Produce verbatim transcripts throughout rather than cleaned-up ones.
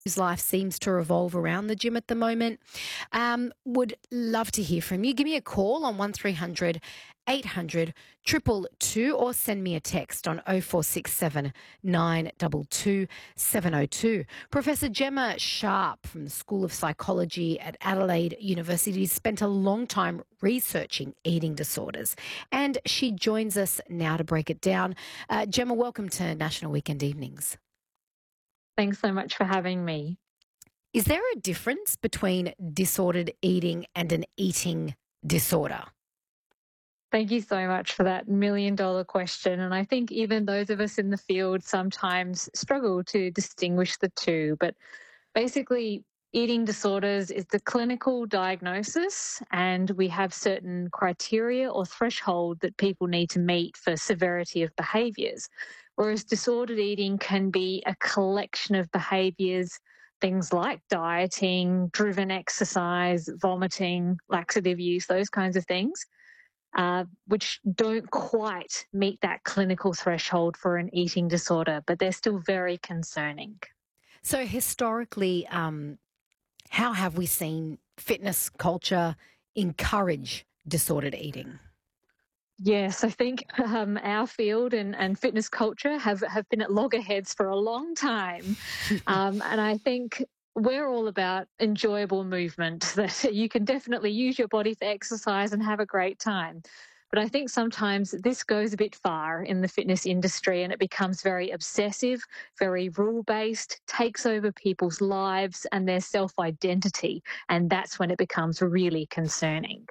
whose life seems to revolve around the gym at the moment. Um, would love to hear from you. Give me a call on one three hundred eight hundred two two two or send me a text on oh four six seven nine two two seven oh two. Professor Gemma Sharp from the School of Psychology at Adelaide University spent a long time researching eating disorders, and she joins us now to break it down. Uh, Gemma, welcome to National Weekend Evenings. Thanks so much for having me. Is there a difference between disordered eating and an eating disorder? Thank you so much for that million dollar question. And I think even those of us in the field sometimes struggle to distinguish the two. But basically, eating disorders is the clinical diagnosis, and we have certain criteria or threshold that people need to meet for severity of behaviours. Whereas disordered eating can be a collection of behaviours, things like dieting, driven exercise, vomiting, laxative use, those kinds of things, uh, which don't quite meet that clinical threshold for an eating disorder, but they're still very concerning. So historically, um, how have we seen fitness culture encourage disordered eating? Yes, I think um, our field and, and fitness culture have, have been at loggerheads for a long time. Um, and I think we're all about enjoyable movement, that you can definitely use your body for exercise and have a great time. But I think sometimes this goes a bit far in the fitness industry and it becomes very obsessive, very rule-based, takes over people's lives and their self-identity. And that's when it becomes really concerning.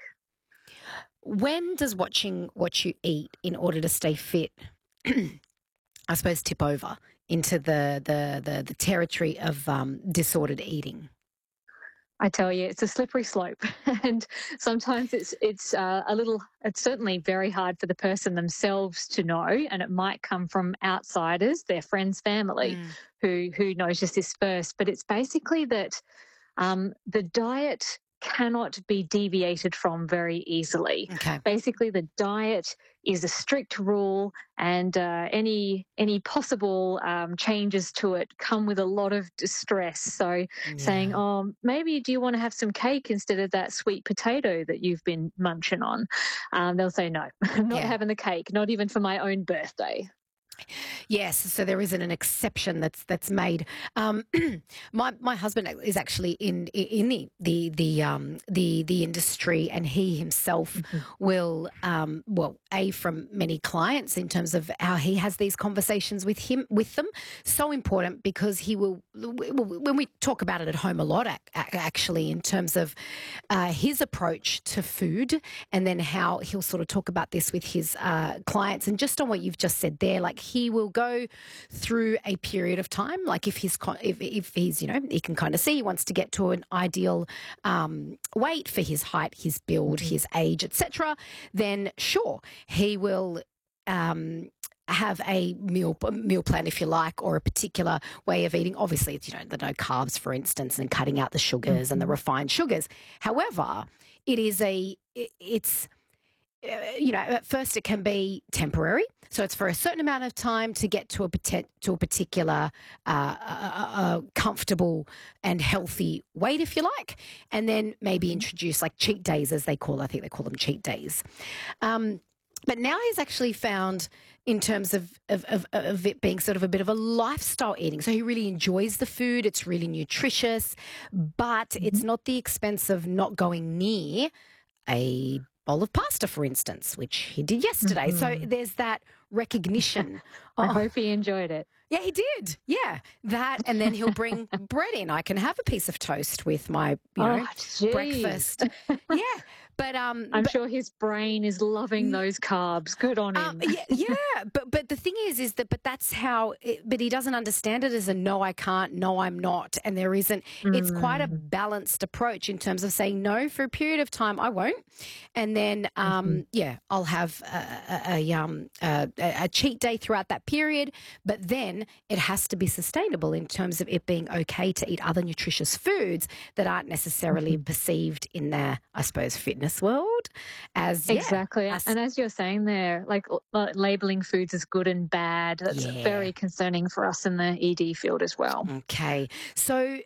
When does watching what you eat in order to stay fit, I suppose, tip over into the the the, the territory of um, disordered eating? I tell you, it's a slippery slope, and sometimes it's it's uh, a little. It's certainly very hard for the person themselves to know, and it might come from outsiders, their friends, family, Mm. who who notice this first. But it's basically that um, the diet cannot be deviated from very easily. Okay. Basically, the diet is a strict rule, and uh, any any possible um, changes to it come with a lot of distress. So, saying, Yeah. "Oh, maybe do you want to have some cake instead of that sweet potato that you've been munching on?" Um, they'll say, "No, I'm not Yeah. having the cake, not even for my own birthday." Yes, so there isn't an exception that's that's made. Um, my my husband is actually in in the the the um, the the industry, and he himself Mhm. will um, well, a from many clients in terms of how he has these conversations with him with them. So important because he will when we talk about it at home a lot, ac- ac- actually, in terms of uh, his approach to food, and then how he'll sort of talk about this with his uh, clients, and just on what you've just said there, like he will go through a period of time, like if he's if, if he's you know he can kind of see he wants to get to an ideal um, weight for his height, his build, Mhm. his age, et cetera, then sure he will. Um, have a meal meal plan, if you like, or a particular way of eating. Obviously, it's, you know, the no carbs, for instance, and cutting out the sugars and the Mhm. refined sugars. However, it is a it- it's uh, you know, at first it can be temporary. So it's for a certain amount of time to get to a poten- to a particular uh, uh, uh, comfortable and healthy weight, if you like, and then maybe Mhm. introduce like cheat days, as they call. I think they call them cheat days. Um, but now he's actually found, in terms of, of, of, of it being sort of a bit of a lifestyle eating. So he really enjoys the food. It's really nutritious, but Mhm. it's not the expense of not going near a bowl of pasta, for instance, which he did yesterday. So Mhm. there's that recognition. I Oh, hope he enjoyed it. yeah, he did. Yeah, that, and then he'll bring bread in. I can have a piece of toast with my, you Oh, know, jeez. breakfast. Yeah, but um, I'm but sure his brain is loving those carbs. Good on um, him. yeah, yeah, but but the thing is, is that but that's how. It, but he doesn't understand it as a no, I can't, no, I'm not, and there isn't. It's quite a Mm. balanced approach in terms of saying no for a period of time. I won't, and then Mhm. um, yeah, I'll have a, a, a um a, a cheat day throughout that period. But then it has to be sustainable in terms of it being okay to eat other nutritious foods that aren't necessarily Mhm. perceived in the, I suppose, fitness world as yeah, Exactly. as And as you're saying there, like l- like labeling foods as good and bad, that's yeah. very concerning for us in the E D field as well. Okay. So